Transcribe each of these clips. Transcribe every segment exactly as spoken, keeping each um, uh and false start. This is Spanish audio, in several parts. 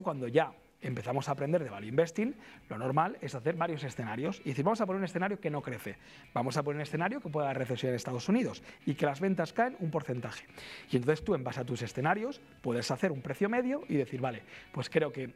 Cuando ya empezamos a aprender de value investing, lo normal es hacer varios escenarios y decir, vamos a poner un escenario que no crece, vamos a poner un escenario que pueda haber recesión en Estados Unidos y que las ventas caen un porcentaje. Y entonces tú, en base a tus escenarios, puedes hacer un precio medio y decir, vale, pues creo que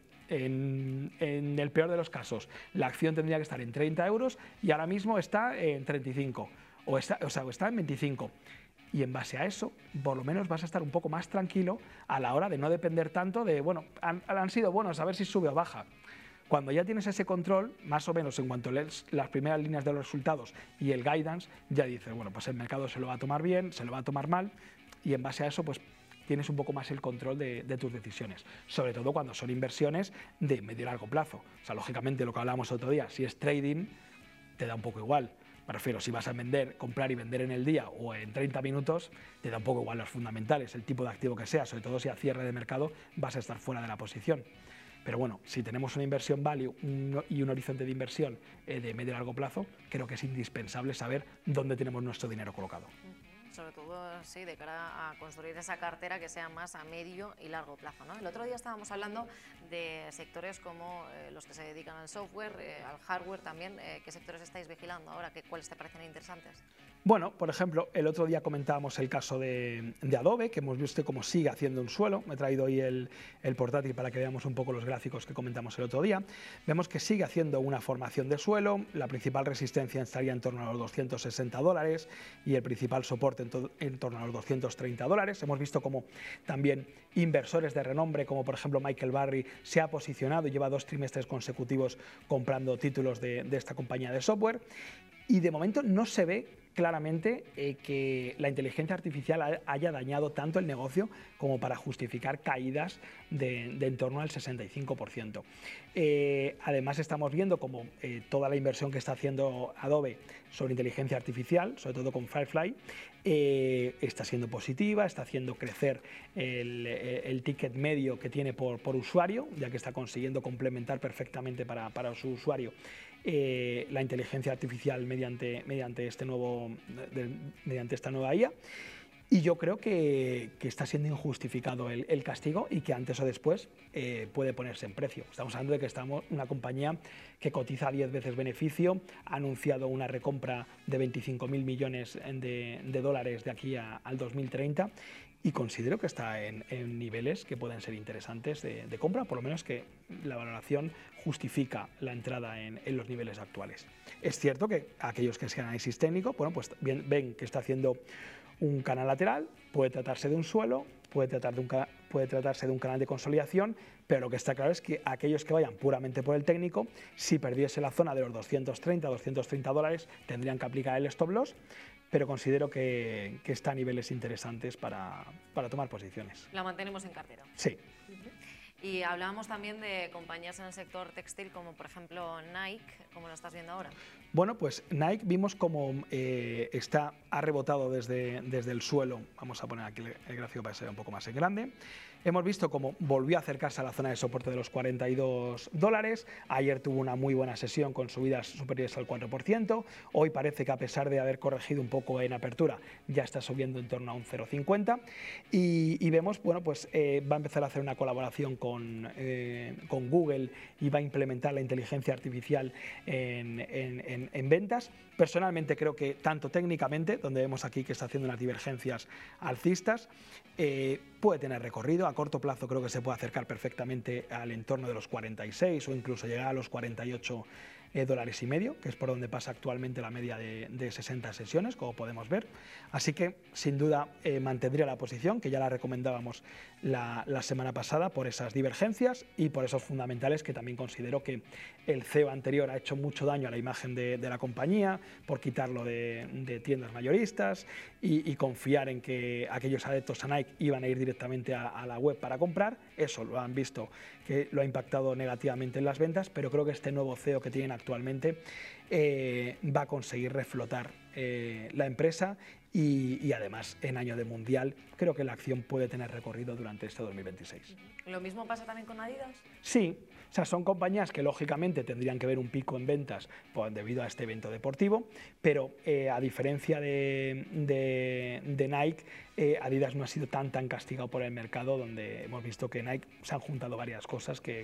en, en el peor de los casos la acción tendría que estar en treinta euros y ahora mismo está en treinta y cinco, o está, o sea, o está en veinticinco. Y en base a eso, por lo menos vas a estar un poco más tranquilo a la hora de no depender tanto de, bueno, han, han sido buenos, a ver si sube o baja. Cuando ya tienes ese control, más o menos en cuanto lees las primeras líneas de los resultados y el guidance, ya dices, bueno, pues el mercado se lo va a tomar bien, se lo va a tomar mal, y en base a eso, pues tienes un poco más el control de, de tus decisiones, sobre todo cuando son inversiones de medio y largo plazo. O sea, lógicamente, lo que hablábamos otro día, si es trading, te da un poco igual. Me refiero, si vas a vender, comprar y vender en el día o en treinta minutos, te da un poco igual los fundamentales, el tipo de activo que sea, sobre todo si a cierre de mercado vas a estar fuera de la posición. Pero bueno, si tenemos una inversión value un, y un horizonte de inversión eh, de medio y largo plazo, creo que es indispensable saber dónde tenemos nuestro dinero colocado. Sobre todo, sí, de cara a construir esa cartera que sea más a medio y largo plazo, ¿no? El otro día estábamos hablando de sectores como eh, los que se dedican al software, eh, al hardware también. Eh, ¿Qué sectores estáis vigilando ahora? ¿Qué, ¿Cuáles te parecen interesantes? Bueno, por ejemplo, el otro día comentábamos el caso de, de Adobe, que hemos visto cómo sigue haciendo un suelo. Me he traído hoy el, el portátil para que veamos un poco los gráficos que comentamos el otro día. Vemos que sigue haciendo una formación de suelo, la principal resistencia estaría en torno a los doscientos sesenta dólares y el principal soporte en, to, en torno a los doscientos treinta dólares. Hemos visto cómo también inversores de renombre, como por ejemplo Michael Burry, se ha posicionado y lleva dos trimestres consecutivos comprando títulos de, de esta compañía de software. Y de momento no se ve claramente eh, que la inteligencia artificial haya dañado tanto el negocio como para justificar caídas de, de en torno al sesenta y cinco por ciento. Eh, además, estamos viendo como eh, toda la inversión que está haciendo Adobe sobre inteligencia artificial, sobre todo con Firefly, eh, está siendo positiva, está haciendo crecer el, el ticket medio que tiene por, por usuario, ya que está consiguiendo complementar perfectamente para, para su usuario Eh, la inteligencia artificial mediante, mediante, este nuevo, de, mediante esta nueva I A, y yo creo que, que está siendo injustificado el, el castigo y que antes o después eh, puede ponerse en precio. Estamos hablando de que estamos una compañía que cotiza a diez veces beneficio, ha anunciado una recompra de veinticinco mil millones de, de dólares de aquí a, al dos mil treinta, y considero que está en, en niveles que pueden ser interesantes de, de compra, por lo menos que la valoración justifica la entrada en, en los niveles actuales. Es cierto que aquellos que sean análisis técnico, bueno, pues bien, ven que está haciendo un canal lateral, puede tratarse de un suelo, puede, tratar de un, puede tratarse de un canal de consolidación, pero lo que está claro es que aquellos que vayan puramente por el técnico, si perdiese la zona de los doscientos treinta, doscientos treinta dólares, tendrían que aplicar el stop loss, pero considero que, que está a niveles interesantes para, para tomar posiciones. La mantenemos en cartera. Sí. Uh-huh. Y hablábamos también de compañías en el sector textil, como por ejemplo Nike. ¿Cómo lo estás viendo ahora? Bueno, pues Nike vimos como eh, está, ha rebotado desde, desde el suelo. Vamos a poner aquí el gráfico para que sea un poco más grande. Hemos visto cómo volvió a acercarse a la zona de soporte de los cuarenta y dos dólares. Ayer tuvo una muy buena sesión con subidas superiores al cuatro por ciento. Hoy parece que, a pesar de haber corregido un poco en apertura, ya está subiendo en torno a un cero coma cincuenta. Y, y vemos, bueno, pues eh, va a empezar a hacer una colaboración con, eh, con Google y va a implementar la inteligencia artificial en, en, en, en ventas. Personalmente creo que, tanto técnicamente, donde vemos aquí que está haciendo unas divergencias alcistas, eh, puede tener recorrido. A corto plazo creo que se puede acercar perfectamente al entorno de los cuarenta y seis o incluso llegar a los cuarenta y ocho eh, dólares y medio, que es por donde pasa actualmente la media de, de sesenta sesiones, como podemos ver. Así que, sin duda, eh, mantendría la posición, que ya la recomendábamos la, la semana pasada, por esas divergencias y por esos fundamentales que también considero que el C E O anterior ha hecho mucho daño a la imagen de, de la compañía, por quitarlo de, de tiendas mayoristas y, y confiar en que aquellos adeptos a Nike iban a ir directamente a, a la web para comprar. Eso lo han visto, que lo ha impactado negativamente en las ventas, pero creo que este nuevo C E O que tienen actualmente eh, va a conseguir reflotar eh, la empresa y, y además en año de Mundial creo que la acción puede tener recorrido durante este dos mil veintiséis. ¿Lo mismo pasa también con Adidas? Sí. O sea, son compañías que lógicamente tendrían que ver un pico en ventas pues, debido a este evento deportivo, pero eh, a diferencia de, de, de Nike, eh, Adidas no ha sido tan tan castigado por el mercado, donde hemos visto que Nike se han juntado varias cosas que